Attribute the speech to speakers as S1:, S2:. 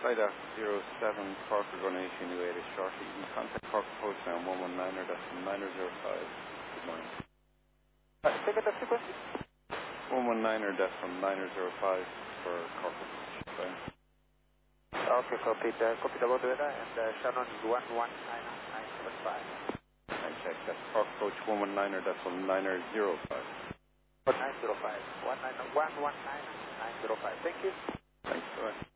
S1: Flight F07, Cork are going to issue new ADIS shortly. You can contact Cork Post now on 119er, that's 9005. Good morning.
S2: Second of sequence?
S1: 119er, that's 9005 for Cork Post. Bye.
S2: Okay, copy the board weather and Shannon is 119.975.
S1: I check, that's Cork Coach 119er, that's 9005.
S2: 905. 119.905. Thank you.
S1: Thanks, bye.